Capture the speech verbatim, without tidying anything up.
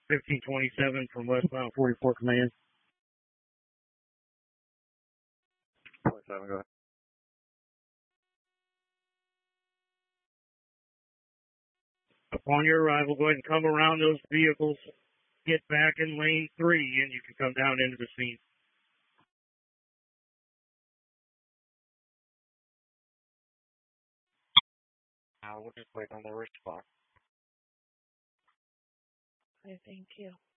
fifteen twenty-seven from westbound forty-four command. twenty-seven, go ahead. Upon your arrival, go ahead and come around those vehicles, get back in lane three, and you can come down into the scene. Now we'll just wait on the response. Okay, thank you.